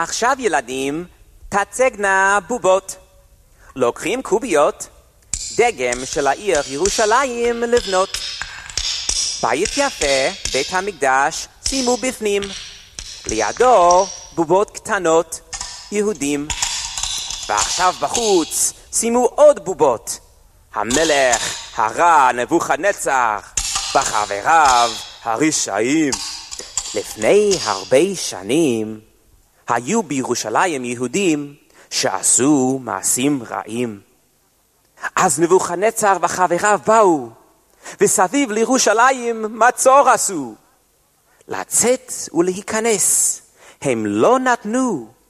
עכשיו ילדים, תצגנה בובות. לוקחים קוביות, דגם של העיר ירושלים לבנות. בית יפה, בית המקדש, שימו בפנים. לידו בובות קטנות, יהודים. ועכשיו בחוץ, שימו עוד בובות. המלך הרע נבוכדנצר, וחבריו הרשעים. לפני הרבה שנים, היו בירושלים יהודים שעשו מעשים רעים. אז נבוכדנצר וחבריו באו, וסביב לירושלים מצור עשו. לצאת ולהיכנס הם לא נתנו,